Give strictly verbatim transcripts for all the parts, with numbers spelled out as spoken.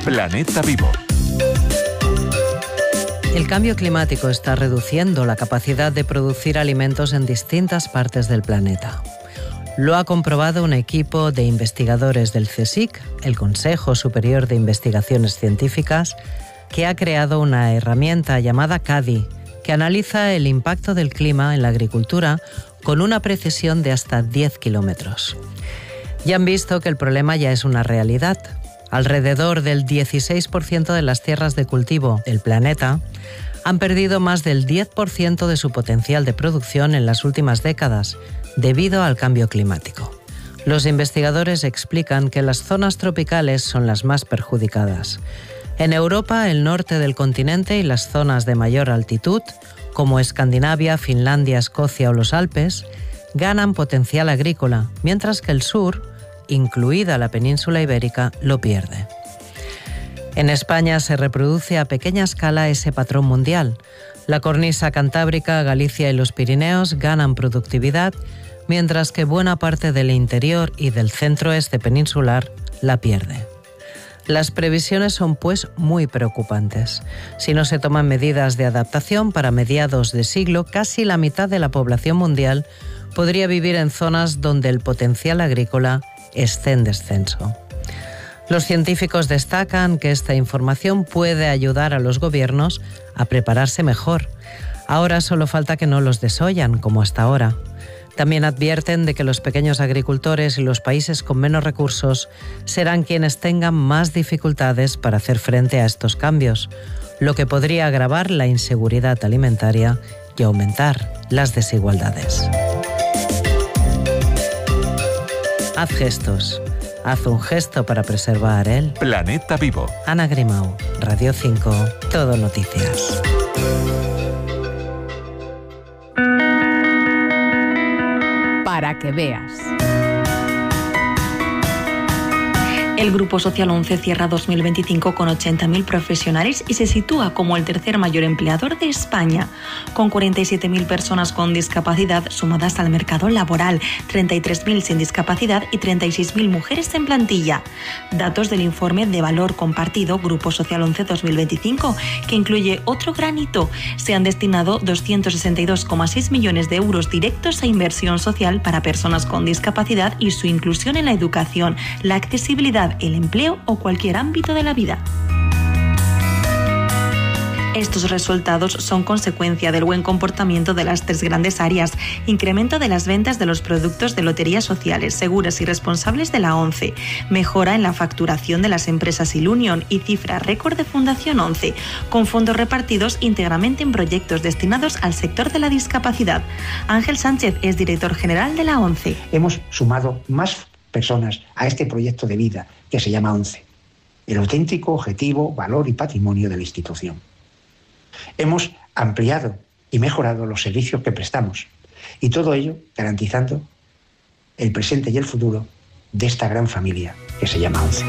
Planeta Vivo. El cambio climático está reduciendo la capacidad de producir alimentos en distintas partes del planeta. Lo ha comprobado un equipo de investigadores del CSIC, el Consejo Superior de Investigaciones Científicas, que ha creado una herramienta llamada CADI, que analiza el impacto del clima en la agricultura con una precisión de hasta diez kilómetros. Ya han visto que el problema ya es una realidad. Alrededor del dieciséis por ciento de las tierras de cultivo del planeta han perdido más del diez por ciento de su potencial de producción en las últimas décadas, debido al cambio climático. Los investigadores explican que las zonas tropicales son las más perjudicadas. En Europa, el norte del continente y las zonas de mayor altitud, como Escandinavia, Finlandia, Escocia o los Alpes, ganan potencial agrícola, mientras que el sur, incluida la península ibérica, lo pierde. En España se reproduce a pequeña escala ese patrón mundial. La cornisa cantábrica, Galicia y los Pirineos ganan productividad, mientras que buena parte del interior y del centro-este peninsular la pierde. Las previsiones son, pues, muy preocupantes. Si no se toman medidas de adaptación, para mediados de siglo, casi la mitad de la población mundial podría vivir en zonas donde el potencial agrícola esté en descenso. Los científicos destacan que esta información puede ayudar a los gobiernos a prepararse mejor. Ahora solo falta que no los desollan, como hasta ahora. También advierten de que los pequeños agricultores y los países con menos recursos serán quienes tengan más dificultades para hacer frente a estos cambios, lo que podría agravar la inseguridad alimentaria y aumentar las desigualdades. Haz gestos. Haz un gesto para preservar el Planeta Vivo. Ana Grimau, Radio cinco, Todo Noticias. Para que veas. El Grupo Social once cierra dos mil veinticinco con ochenta mil profesionales y se sitúa como el tercer mayor empleador de España, con cuarenta y siete mil personas con discapacidad sumadas al mercado laboral, treinta y tres mil sin discapacidad y treinta y seis mil mujeres en plantilla. Datos del informe de valor compartido Grupo Social once dos mil veinticinco, que incluye otro gran hito. Se han destinado doscientos sesenta y dos coma seis millones de euros directos a inversión social para personas con discapacidad y su inclusión en la educación, la accesibilidad, el empleo o cualquier ámbito de la vida. Estos resultados son consecuencia del buen comportamiento de las tres grandes áreas: incremento de las ventas de los productos de loterías sociales, seguras y responsables de la ONCE, mejora en la facturación de las empresas Ilunion y cifra récord de Fundación once, con fondos repartidos íntegramente en proyectos destinados al sector de la discapacidad. Ángel Sánchez es director general de la ONCE. Hemos sumado más personas a este proyecto de vida que se llama ONCE, el auténtico objetivo, valor y patrimonio de la institución. Hemos ampliado y mejorado los servicios que prestamos, y todo ello garantizando el presente y el futuro de esta gran familia que se llama ONCE.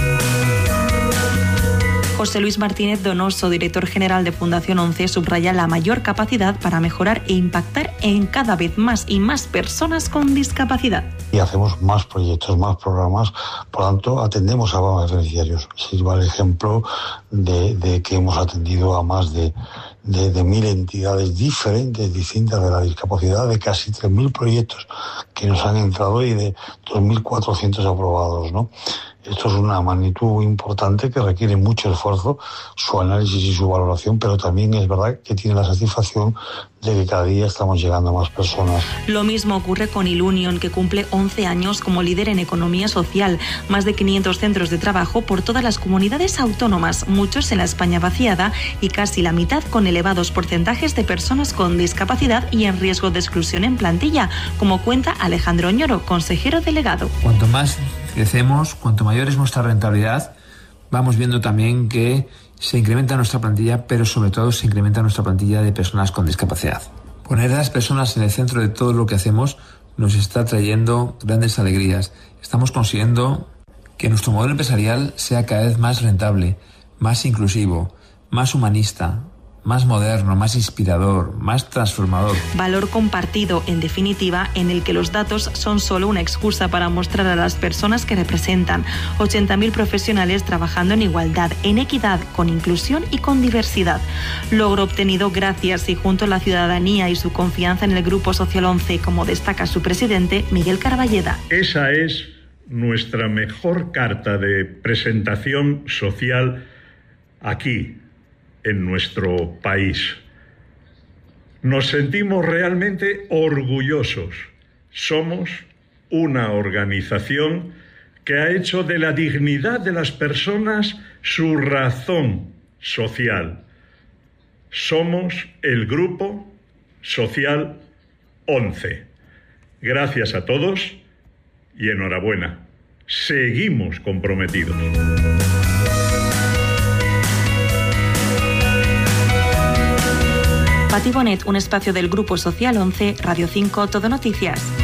José Luis Martínez Donoso, director general de Fundación once, subraya la mayor capacidad para mejorar e impactar en cada vez más y más personas con discapacidad. Y hacemos más proyectos, más programas, por lo tanto atendemos a más beneficiarios. Sirva el ejemplo de, de que hemos atendido a más de, de, de mil entidades diferentes, distintas de la discapacidad, de casi tres mil proyectos que nos han entrado y de dos mil cuatrocientos aprobados, ¿no? Esto es una magnitud importante que requiere mucho esfuerzo, su análisis y su valoración, pero también es verdad que tiene la satisfacción de que cada día estamos llegando a más personas. Lo mismo ocurre con Ilunion, que cumple once años como líder en economía social. Más de quinientos centros de trabajo por todas las comunidades autónomas, muchos en la España vaciada y casi la mitad con elevados porcentajes de personas con discapacidad y en riesgo de exclusión en plantilla, como cuenta Alejandro Ñoro, consejero delegado. Cuanto más crecemos, cuanto mayor es nuestra rentabilidad, vamos viendo también que se incrementa nuestra plantilla, pero sobre todo se incrementa nuestra plantilla de personas con discapacidad. Poner a las personas en el centro de todo lo que hacemos nos está trayendo grandes alegrías. Estamos consiguiendo que nuestro modelo empresarial sea cada vez más rentable, más inclusivo, más humanista, más moderno, más inspirador, más transformador. Valor compartido, en definitiva, en el que los datos son solo una excusa para mostrar a las personas que representan. ochenta mil profesionales trabajando en igualdad, en equidad, con inclusión y con diversidad. Logro obtenido gracias y junto a la ciudadanía y su confianza en el Grupo Social once, como destaca su presidente, Miguel Carballeda. Esa es nuestra mejor carta de presentación social aquí, en nuestro país. Nos sentimos realmente orgullosos. Somos una organización que ha hecho de la dignidad de las personas su razón social. Somos el Grupo Social once. Gracias a todos y enhorabuena. Seguimos comprometidos. Pati Bonet, un espacio del Grupo Social once, Radio cinco, Todo Noticias.